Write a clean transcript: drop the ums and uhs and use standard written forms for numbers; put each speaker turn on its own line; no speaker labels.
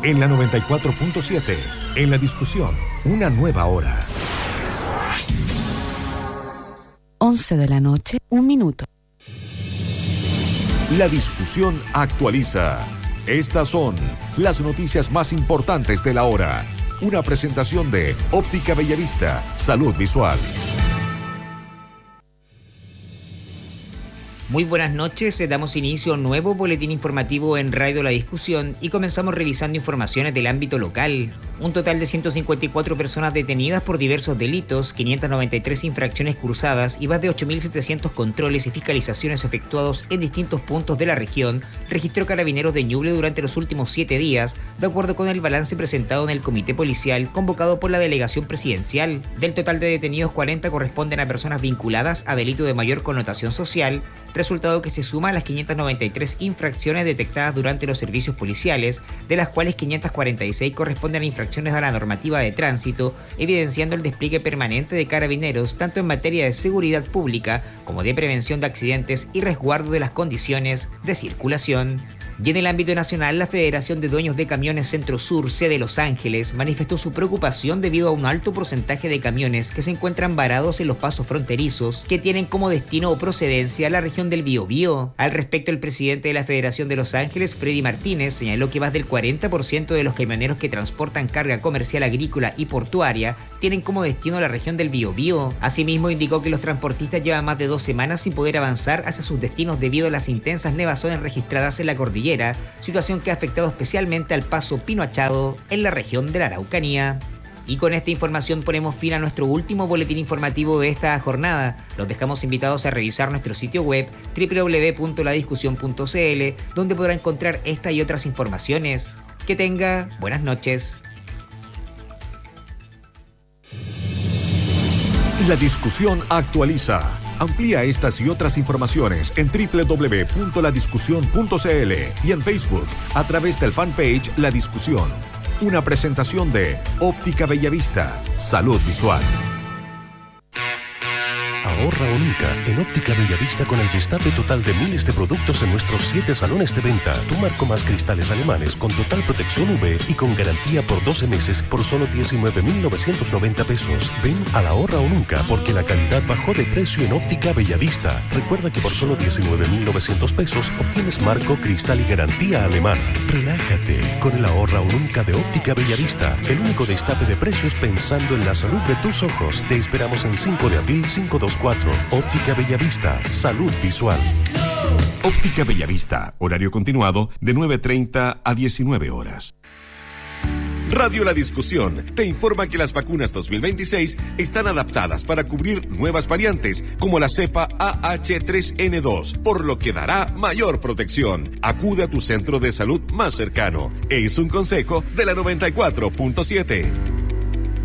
En la 94.7, en la discusión, una nueva hora.
11 de la noche, 1 minuto.
La discusión actualiza. Estas son las noticias más importantes de la hora. Una presentación de Óptica Bellavista, Salud Visual.
Muy buenas noches, le damos inicio a un nuevo boletín informativo en Radio La Discusión y comenzamos revisando informaciones del ámbito local. Un total de 154 personas detenidas por diversos delitos, 593 infracciones cursadas y más de 8.700 controles y fiscalizaciones efectuados en distintos puntos de la región, registró Carabineros de Ñuble durante los últimos 7 días, de acuerdo con el balance presentado en el Comité Policial convocado por la Delegación Presidencial. Del total de detenidos, 40 corresponden a personas vinculadas a delito de mayor connotación social, resultado que se suma a las 593 infracciones detectadas durante los servicios policiales, de las cuales 546 corresponden a infracciones a la normativa de tránsito, evidenciando el despliegue permanente de Carabineros tanto en materia de seguridad pública como de prevención de accidentes y resguardo de las condiciones de circulación. Y en el ámbito nacional, la Federación de Dueños de Camiones Centro Sur, sede Los Ángeles, manifestó su preocupación debido a un alto porcentaje de camiones que se encuentran varados en los pasos fronterizos que tienen como destino o procedencia la región del Biobío. Al respecto, el presidente de la Federación de Los Ángeles, Freddy Martínez, señaló que más del 40% de los camioneros que transportan carga comercial agrícola y portuaria tienen como destino la región del Biobío. Asimismo, indicó que los transportistas llevan más de 2 semanas sin poder avanzar hacia sus destinos debido a las intensas nevazones registradas en la cordillera, situación que ha afectado especialmente al paso Pino Achado en la región de la Araucanía. Y con esta información ponemos fin a nuestro último boletín informativo de esta jornada. Los dejamos invitados a revisar nuestro sitio web www.ladiscusión.cl, donde podrá encontrar esta y otras informaciones. Que tenga buenas noches.
La discusión actualiza. Amplía estas y otras informaciones en www.ladiscusión.cl y en Facebook a través del fanpage La Discusión. Una presentación de Óptica Bellavista, Salud Visual.
Ahorra o nunca en Óptica Bellavista con el destape total de miles de productos en nuestros 7 salones de venta. Tu marco más cristales alemanes con total protección UV y con garantía por 12 meses por solo 19.990 pesos. Ven al Ahorra o nunca porque la calidad bajó de precio en Óptica Bellavista. Recuerda que por solo 19.900 pesos obtienes marco, cristal y garantía alemana. Relájate con el Ahorra o nunca de Óptica Bellavista. El único destape de precios pensando en la salud de tus ojos. Te esperamos en 5 de abril 524. Óptica Bellavista, Salud Visual.
Óptica Bellavista, horario continuado de 9:30 a 19 horas. Radio La Discusión te informa que las vacunas 2026 están adaptadas para cubrir nuevas variantes como la cepa AH3N2, por lo que dará mayor protección. Acude a tu centro de salud más cercano. Es un consejo de la 94.7.